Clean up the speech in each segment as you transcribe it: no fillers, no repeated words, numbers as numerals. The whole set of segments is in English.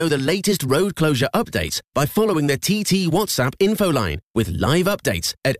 Know the latest road closure updates by following the TT WhatsApp info line with live updates at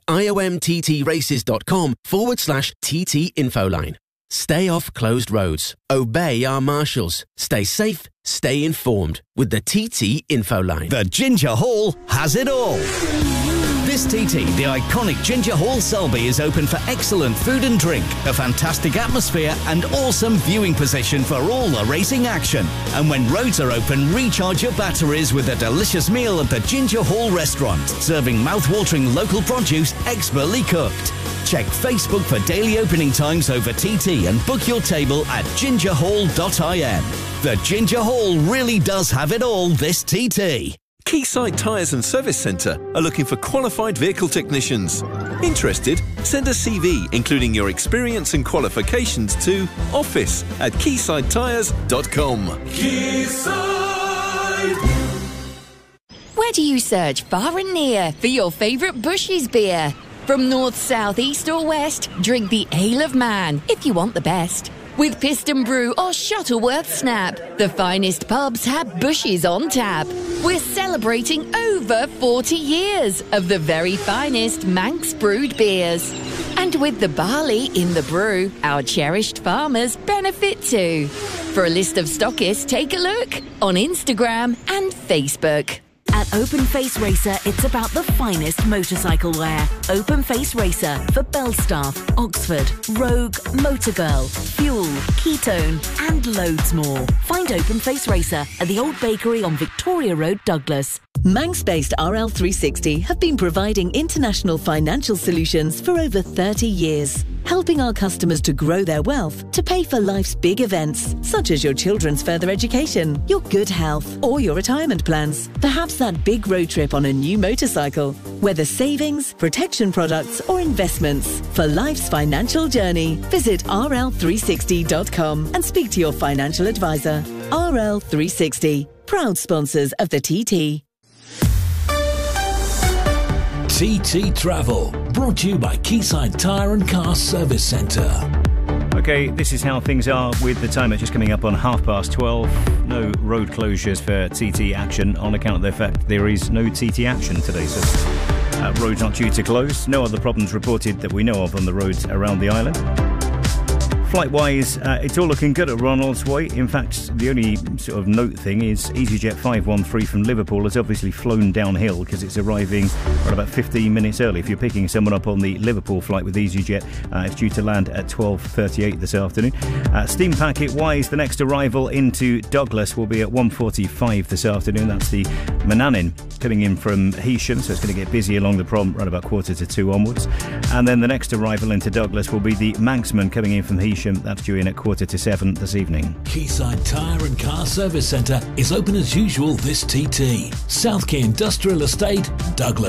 iomttraces.com/TT info line. Stay off closed roads. Obey our marshals. Stay safe, stay informed with the TT info line. The Ginger Hall has it all. This TT, the iconic Ginger Hall Selby, is open for excellent food and drink, a fantastic atmosphere and awesome viewing position for all the racing action. And when roads are open, recharge your batteries with a delicious meal at the Ginger Hall restaurant, serving mouth-watering local produce expertly cooked. Check Facebook for daily opening times over TT and book your table at gingerhall.im. The Ginger Hall really does have it all this TT. Quayside Tyres and Service Centre are looking for qualified vehicle technicians. Interested? Send a CV including your experience and qualifications to office@quaysidetyres.com. Quayside! Where do you search far and near for your favourite Bush's beer? From north, south, east or west, drink the Ale of Man if you want the best. With Piston Brew or Shuttleworth Snap, the finest pubs have Bush's on tap. We're celebrating over 40 years of the very finest Manx brewed beers. And with the barley in the brew, our cherished farmers benefit too. For a list of stockists, take a look on Instagram and Facebook. At Open Face Racer, it's about the finest motorcycle wear. Open Face Racer for Belstaff, Oxford, Rogue, Motorgirl, Fuel, Ketone, and loads more. Find Open Face Racer at the Old Bakery on Victoria Road, Douglas. Manx-based RL360 have been providing international financial solutions for over 30 years, helping our customers to grow their wealth to pay for life's big events, such as your children's further education, your good health, or your retirement plans. Perhaps that big road trip on a new motorcycle. Whether savings, protection products, or investments, for life's financial journey, visit rl360.com and speak to your financial advisor. RL360, proud sponsors of the TT. TT Travel, brought to you by Quayside Tyre and Car Service Centre. OK, this is how things are with the timer just coming up on 12:30. No road closures for TT Action on account of the fact there is no TT Action today. So roads aren't due to close. No other problems reported that we know of on the roads around the island. Flight-wise, it's all looking good at Ronald's Way. In fact, the only sort of note thing is EasyJet 513 from Liverpool has obviously flown downhill because it's arriving right about 15 minutes early. If you're picking someone up on the Liverpool flight with EasyJet, it's due to land at 12:38 this afternoon. Steam packet-wise, the next arrival into Douglas will be at 1:45 this afternoon. That's the Manannan coming in from Heysham, so it's going to get busy along the prom right about 1:45 onwards. And then the next arrival into Douglas will be the Manxman coming in from Heysham. That's due in at 7:45 this evening. Quayside Tyre and Car Service Centre is open as usual this TT. South Quay Industrial Estate, Douglas.